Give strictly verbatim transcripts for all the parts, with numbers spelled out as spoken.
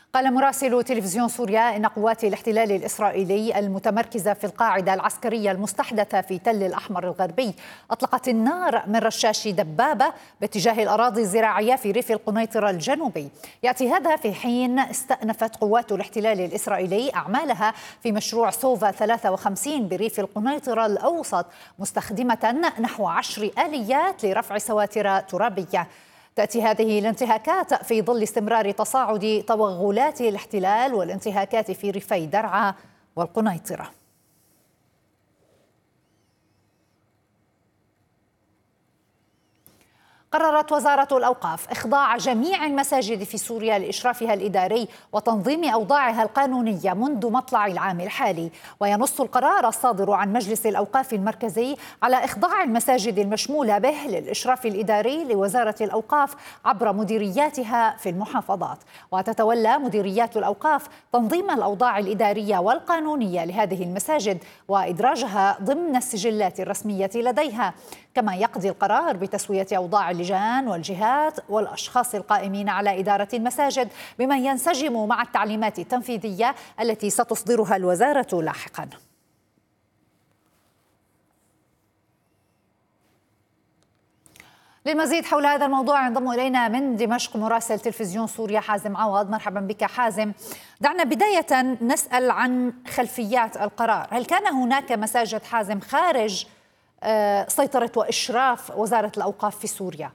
قال مراسل تلفزيون سوريا إن قوات الاحتلال الإسرائيلي المتمركزة في القاعدة العسكرية المستحدثة في تل الأحمر الغربي أطلقت النار من رشاش دبابة باتجاه الأراضي الزراعية في ريف القنيطرة الجنوبي. يأتي هذا في حين استأنفت قوات الاحتلال الإسرائيلي أعمالها في مشروع سوفا ثلاثة وخمسين بريف القنيطرة الأوسط، مستخدمة نحو عشر آليات لرفع سواتر ترابية. تأتي هذه الانتهاكات في ظل استمرار تصاعد توغلات الاحتلال والانتهاكات في ريفي درعا والقنيطرة. قررت وزارة الأوقاف إخضاع جميع المساجد في سوريا لإشرافها الإداري وتنظيم أوضاعها القانونية منذ مطلع العام الحالي. وينص القرار الصادر عن مجلس الأوقاف المركزي على إخضاع المساجد المشمولة به للإشراف الإداري لوزارة الأوقاف عبر مديرياتها في المحافظات. وتتولى مديريات الأوقاف تنظيم الأوضاع الإدارية والقانونية لهذه المساجد وإدراجها ضمن السجلات الرسمية لديها. كما يقضي القرار بتسوية أوضاع اللجان والجهات والأشخاص القائمين على إدارة المساجد بما ينسجم مع التعليمات التنفيذية التي ستصدرها الوزارة لاحقا. للمزيد حول هذا الموضوع ينضم إلينا من دمشق مراسل تلفزيون سوريا حازم عوض. مرحبا بك حازم. دعنا بداية نسأل عن خلفيات القرار. هل كان هناك مساجد حازم خارج سيطرة وإشراف وزارة الأوقاف في سوريا؟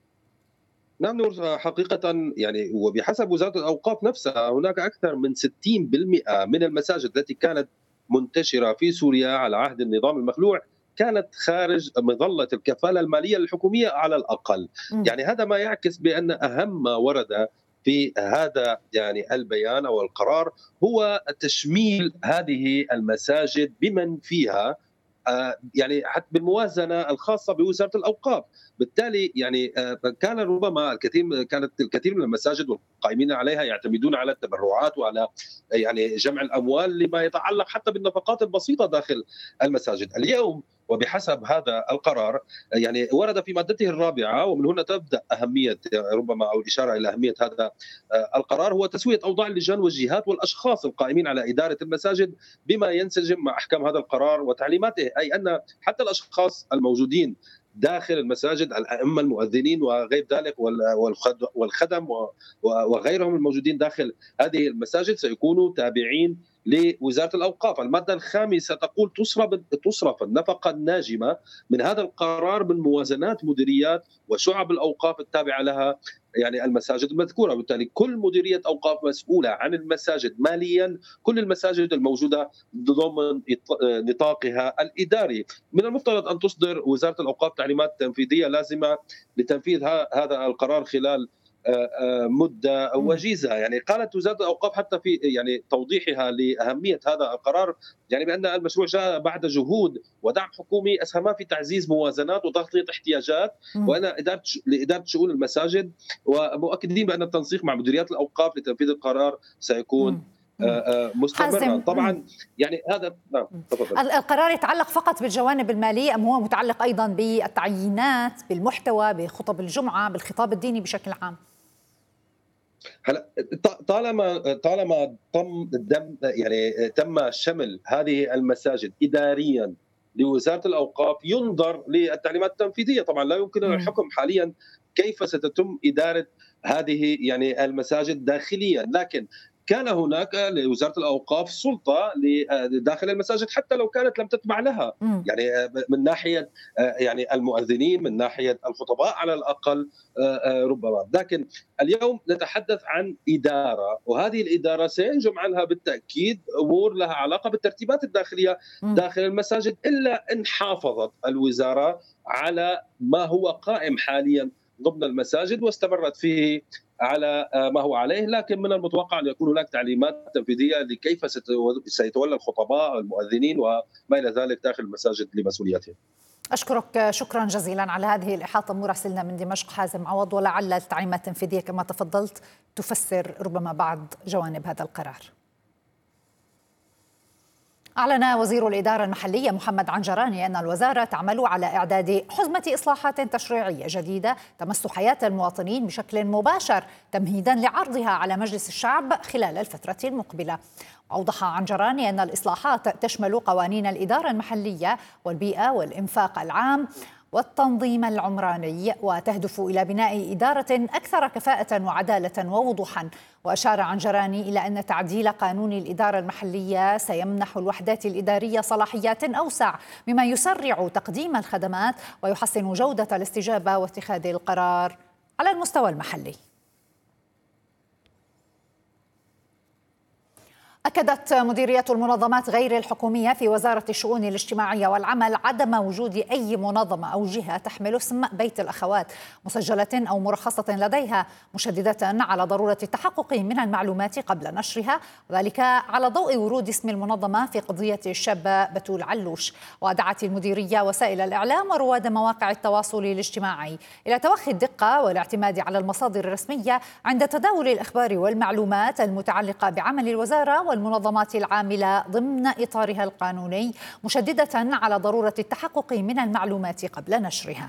نعم نور، حقيقة يعني وبحسب وزارة الأوقاف نفسها هناك أكثر من ستين بالمئة من المساجد التي كانت منتشرة في سوريا على عهد النظام المخلوع كانت خارج مظلة الكفالة المالية الحكومية على الأقل. م. يعني هذا ما يعكس بأن أهم ما ورد في هذا يعني البيان أو القرار هو تشميل هذه المساجد بمن فيها يعني حتى بالموازنه الخاصه بوزاره الاوقاف. بالتالي يعني كان ربما الكثير كانت الكثير من المساجد والقائمين عليها يعتمدون على التبرعات وعلى يعني جمع الاموال لما يتعلق حتى بالنفقات البسيطه داخل المساجد. اليوم وبحسب هذا القرار يعني ورد في مادته الرابعه، ومن هنا تبدا اهميه ربما او الاشاره الى اهميه هذا القرار، هو تسويه اوضاع اللجان والجهات والاشخاص القائمين على اداره المساجد بما ينسجم مع احكام هذا القرار وتعليماته، اي ان حتى الاشخاص الموجودين داخل المساجد، الائمه المؤذنين وغير ذلك والخدم وغيرهم الموجودين داخل هذه المساجد سيكونوا تابعين لوزارة الأوقاف. المادة الخامسة تقول تصرف تصرف النفقة الناجمة من هذا القرار من موازنات مديريات وشعب الأوقاف التابعة لها يعني المساجد المذكورة. وبالتالي كل مديرية أوقاف مسؤولة عن المساجد ماليا، كل المساجد الموجودة ضمن نطاقها الإداري. من المفترض أن تصدر وزارة الأوقاف تعليمات تنفيذية لازمة لتنفيذ هذا القرار خلال مدة وجيزة. يعني قالت وزارة الأوقاف حتى في يعني توضيحها لأهمية هذا القرار يعني بأن المشروع جاء بعد جهود ودعم حكومي أسهم في تعزيز موازنات وتغطية احتياجات وأن إدارة لإدارة شؤون المساجد، ومؤكدين بأن التنسيق مع مديريات الأوقاف لتنفيذ القرار سيكون مستمرا. طبعا يعني هذا نعم تفضل. القرار يتعلق فقط بالجوانب المالية أم هو متعلق أيضا بالتعيينات، بالمحتوى، بخطب الجمعة، بالخطاب الديني بشكل عام؟ هلا طالما طالما تم دم يعني تم شمل هذه المساجد اداريا لوزاره الاوقاف ينظر للتعليمات التنفيذيه. طبعا لا يمكننا الحكم حاليا كيف ستتم اداره هذه يعني المساجد داخليا، لكن كان هناك لوزاره الاوقاف سلطه داخل المساجد حتى لو كانت لم تتبع لها، م. يعني من ناحيه يعني المؤذنين، من ناحيه الخطباء على الاقل ربما. لكن اليوم نتحدث عن اداره، وهذه الاداره سينجم عنها بالتاكيد امور لها علاقه بالترتيبات الداخليه م. داخل المساجد، الا ان حافظت الوزاره على ما هو قائم حاليا ضمن المساجد واستمرت فيه على ما هو عليه. لكن من المتوقع أن يكون هناك تعليمات تنفيذية لكيف سيتولى الخطباء والمؤذنين وما إلى ذلك داخل المساجد لمسؤولياتهم. أشكرك شكرا جزيلا على هذه الإحاطة مراسلنا من دمشق حازم عوض. ولعل التعليمات التنفيذية كما تفضلت تفسر ربما بعض جوانب هذا القرار. أعلن وزير الإدارة المحلية محمد عنجراني أن الوزارة تعمل على إعداد حزمة إصلاحات تشريعية جديدة تمس حياة المواطنين بشكل مباشر تمهيدا لعرضها على مجلس الشعب خلال الفترة المقبلة. أوضح عنجراني أن الإصلاحات تشمل قوانين الإدارة المحلية والبيئة والإنفاق العام والتنظيم العمراني، وتهدف إلى بناء إدارة أكثر كفاءة وعدالة ووضوحا. وأشار عنجراني إلى أن تعديل قانون الإدارة المحلية سيمنح الوحدات الإدارية صلاحيات أوسع، مما يسرع تقديم الخدمات ويحسن جودة الاستجابة واتخاذ القرار على المستوى المحلي. أكدت مديرية المنظمات غير الحكومية في وزارة الشؤون الاجتماعية والعمل عدم وجود أي منظمة أو جهة تحمل اسم بيت الأخوات مسجلة أو مرخصة لديها، مشددة على ضرورة التحقق من المعلومات قبل نشرها، وذلك على ضوء ورود اسم المنظمة في قضية الشابة بتول علوش. ودعت المديرية وسائل الإعلام ورواد مواقع التواصل الاجتماعي إلى توخي الدقة والاعتماد على المصادر الرسمية عند تداول الأخبار والمعلومات المتعلقة بعمل الوزارة والمنظمات العاملة ضمن إطارها القانوني، مشددة على ضرورة التحقق من المعلومات قبل نشرها.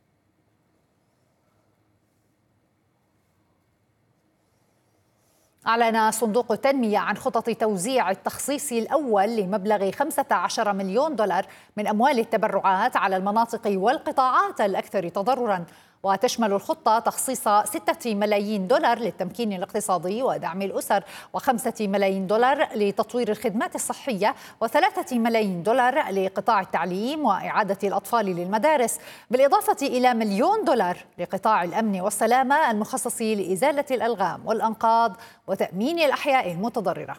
أعلن صندوق التنمية عن خطط توزيع التخصيص الأول لمبلغ خمسة عشر مليون دولار من أموال التبرعات على المناطق والقطاعات الأكثر تضرراً، وتشمل الخطة تخصيص ستة ملايين دولار للتمكين الاقتصادي ودعم الأسر، وخمسة ملايين دولار لتطوير الخدمات الصحية، وثلاثة ملايين دولار لقطاع التعليم وإعادة الأطفال للمدارس، بالإضافة إلى مليون دولار لقطاع الأمن والسلامة المخصص لإزالة الألغام والأنقاض وتأمين الأحياء المتضررة.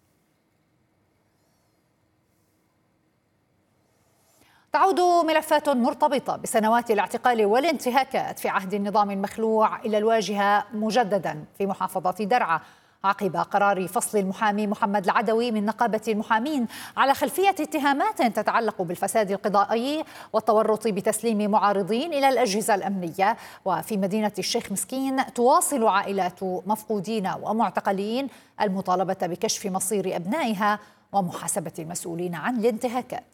تعود ملفات مرتبطة بسنوات الاعتقال والانتهاكات في عهد النظام المخلوع إلى الواجهة مجددا في محافظة درعا عقب قرار فصل المحامي محمد العدوي من نقابة المحامين على خلفية اتهامات تتعلق بالفساد القضائي والتورط بتسليم معارضين إلى الأجهزة الأمنية. وفي مدينة الشيخ مسكين تواصل عائلات مفقودين ومعتقلين المطالبة بكشف مصير أبنائها ومحاسبة المسؤولين عن الانتهاكات.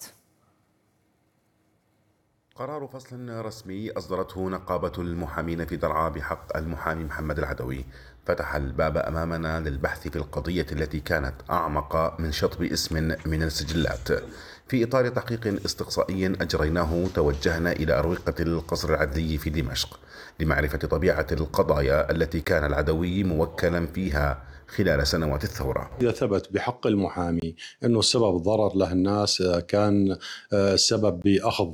قرار فصل رسمي أصدرته نقابة المحامين في درعا بحق المحامي محمد العدوي فتح الباب أمامنا للبحث في القضية التي كانت أعمق من شطب اسم من السجلات. في إطار تحقيق استقصائي أجريناه توجهنا إلى أروقة القصر العدلي في دمشق لمعرفة طبيعة القضايا التي كان العدوي موكلا فيها خلال سنوات الثورة. إذا ثبت بحق المحامي أنه السبب ضرر له الناس، كان السبب بأخذ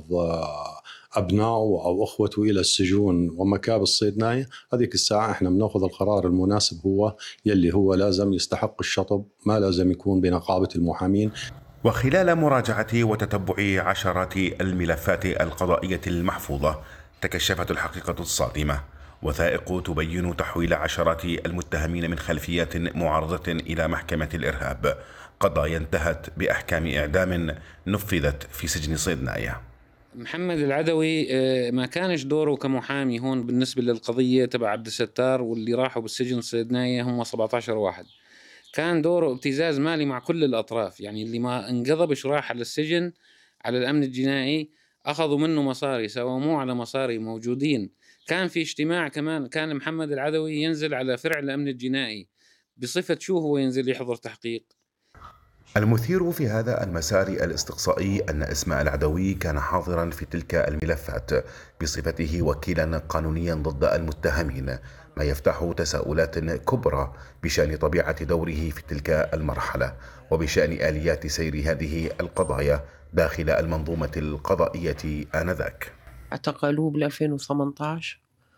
أبنائه أو أخوته إلى السجون ومكابس الصيدناية، هذيك الساعة إحنا بنأخذ القرار المناسب هو يلي هو لازم يستحق الشطب، ما لازم يكون بنقابة المحامين. وخلال مراجعة وتتبع عشرات الملفات القضائية المحفوظة تكشفت الحقيقة الصادمة، وثائق تبين تحويل عشرات المتهمين من خلفيات معارضة إلى محكمة الإرهاب، قضايا انتهت بأحكام إعدام نفذت في سجن صيدناية. محمد العدوي ما كانش دوره كمحامي هون بالنسبة للقضية تبع عبد الستار واللي راحوا بالسجن صيدناية هم سبعة عشر واحد، كان دوره ابتزاز مالي مع كل الأطراف، يعني اللي ما انقضبش راح على السجن على الأمن الجنائي أخذوا منه مصاري سواموه على مصاري موجودين. كان في اجتماع كمان كان محمد العدوي ينزل على فرع الأمن الجنائي بصفة شو هو ينزل يحضر تحقيق. المثير في هذا المسار الاستقصائي أن اسم العدوي كان حاضرا في تلك الملفات بصفته وكيلا قانونيا ضد المتهمين، ما يفتح تساؤلات كبرى بشأن طبيعة دوره في تلك المرحلة وبشأن آليات سير هذه القضايا داخل المنظومة القضائية آنذاك. اعتقلوه بال ألفين وثمانية عشر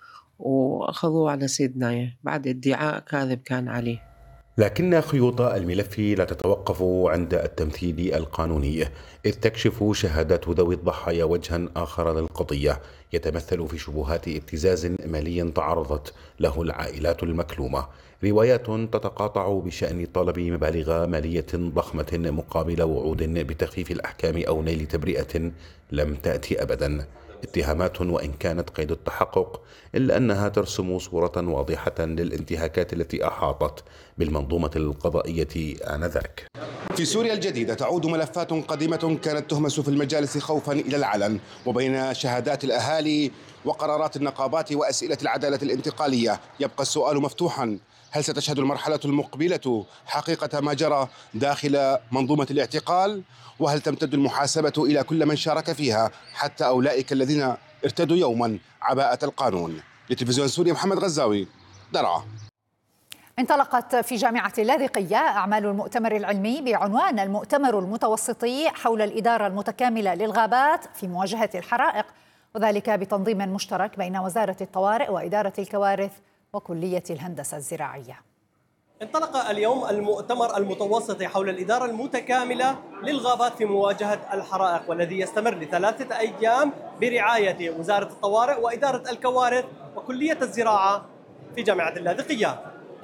وأخذوه على صيدناية بعد ادعاء كاذب كان عليه. لكن خيوط الملف لا تتوقف عند التمثيل القانوني، إذ تكشف شهادات ذوي الضحايا وجها آخر للقضية يتمثل في شبهات ابتزاز مالي تعرضت له العائلات المكلومة، روايات تتقاطع بشأن طلب مبالغ مالية ضخمة مقابل وعود بتخفيف الأحكام أو نيل تبرئة لم تأتي أبدا. اتهامات وإن كانت قيد التحقق إلا أنها ترسم صورة واضحة للانتهاكات التي أحاطت بالمنظومة القضائية آنذاك. في سوريا الجديدة تعود ملفات قديمة كانت تهمس في المجالس خوفا إلى العلن، وبين شهادات الأهالي وقرارات النقابات وأسئلة العدالة الانتقالية يبقى السؤال مفتوحا: هل ستشهد المرحلة المقبلة حقيقة ما جرى داخل منظومة الاعتقال؟ وهل تمتد المحاسبة إلى كل من شارك فيها حتى أولئك الذين ارتدوا يوما عباءة القانون؟ لتلفزيون سوريا محمد غزاوي، درعا. انطلقت في جامعة اللاذقية أعمال المؤتمر العلمي بعنوان المؤتمر المتوسطي حول الإدارة المتكاملة للغابات في مواجهة الحرائق، وذلك بتنظيم مشترك بين وزارة الطوارئ وإدارة الكوارث وكلية الهندسة الزراعية. انطلق اليوم المؤتمر المتوسطي حول الإدارة المتكاملة للغابات في مواجهة الحرائق، والذي يستمر لثلاثة أيام برعاية وزارة الطوارئ وإدارة الكوارث وكلية الزراعة في جامعة اللاذقية.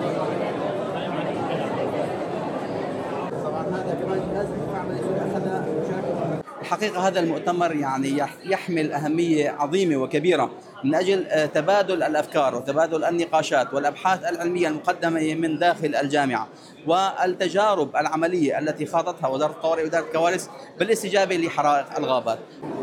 الحقيقة هذا المؤتمر يعني يحمل أهمية عظيمة وكبيرة من أجل تبادل الأفكار وتبادل النقاشات والأبحاث العلمية المقدمة من داخل الجامعة والتجارب العملية التي خاضتها وزارة الطوارئ وإدارة الكوارث بالاستجابة لحرائق الغابات.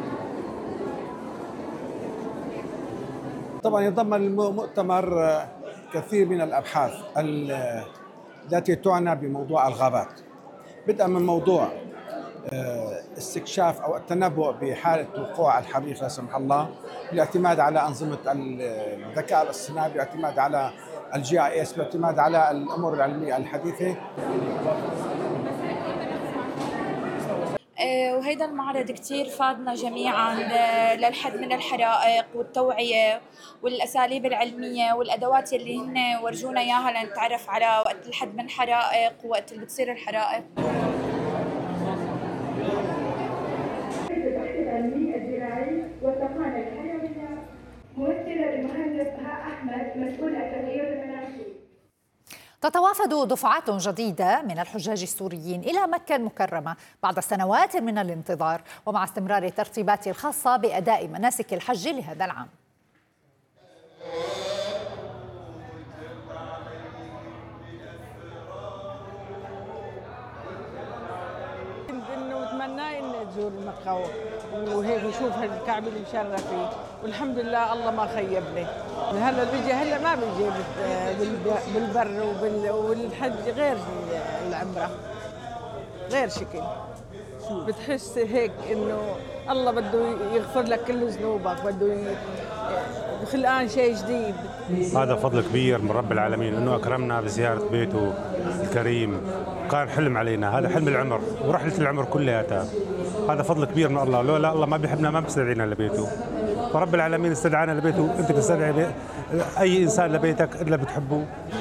طبعا يتضمن المؤتمر كثير من الأبحاث التي تعنى بموضوع الغابات، بدءا من موضوع استكشاف أو التنبؤ بحالة وقوع الحريق لا سمح الله، بالاعتماد على أنظمة الذكاء الاصطناعي، بالاعتماد على الجي اي اس، بالاعتماد على الأمور العلمية الحديثة. وهيدا المعرض كتير فادنا جميعا للحد من الحرائق والتوعية والأساليب العلمية والأدوات اللي هن ورجونا إياها لنتعرف على وقت الحد من الحرائق ووقت اللي بتصير الحرائق. والتقنية الحيوية ممثلة المهندس بهاء أحمد مسؤول التغيير المناخي. تتوافد دفعات جديدة من الحجاج السوريين إلى مكة المكرمة بعد سنوات من الانتظار، ومع استمرار الترتيبات الخاصة بأداء مناسك الحج لهذا العام. نتمنى إن تزور مكة وهيك وشوف الكعبة اللي مشرفة، والحمد لله الله ما خيبني. هلا بيجي هلا ما بيجي بالبر والحج غير العمرة، غير شكل. بتحس هيك إنه الله بده يغفر لك كل ذنوبك، بده خلقان شيء جديد. هذا فضل كبير من رب العالمين انه اكرمنا بزياره بيته الكريم، كان حلم علينا، هذا حلم العمر ورحله العمر كلياتها، هذا فضل كبير من الله، لولا الله ما بيحبنا ما بيستدعينا لبيته، فرب العالمين استدعانا لبيته. انت بتستدعي اي انسان لبيتك الا بتحبه